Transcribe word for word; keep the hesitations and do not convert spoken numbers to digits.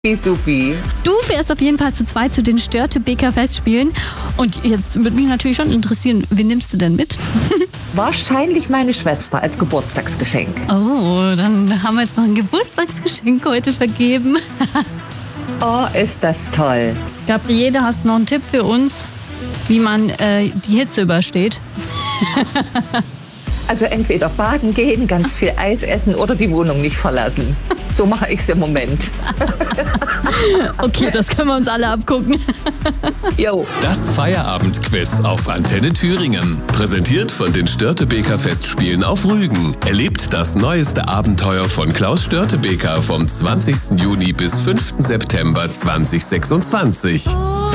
Supi. Du fährst auf jeden Fall zu zweit zu den Störtebeker Festspielen. Und jetzt würde mich natürlich schon interessieren, wen nimmst du denn mit? Wahrscheinlich meine Schwester als Geburtstagsgeschenk. Oh, dann haben wir jetzt noch ein Geburtstagsgeschenk heute vergeben. Oh, ist das toll. Gabriele, hast du noch einen Tipp für uns, wie man äh, die Hitze übersteht? Also entweder baden gehen, ganz viel Eis essen oder die Wohnung nicht verlassen. So mache ich es im Moment. Okay, das können wir uns alle abgucken. Jo. Das Feierabendquiz auf Antenne Thüringen. Präsentiert von den Störtebeker Festspielen auf Rügen. Erlebt das neueste Abenteuer von Klaus Störtebeker vom zwanzigsten Juni bis fünften September zweitausendsechsundzwanzig.